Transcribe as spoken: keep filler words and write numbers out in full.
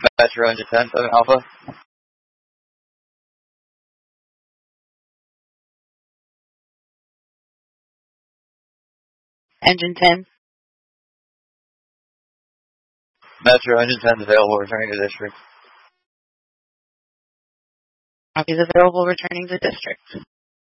Metro Engine ten, seven Alpha. Engine ten. Metro Engine ten is available, returning to district. Copies available, returning to district.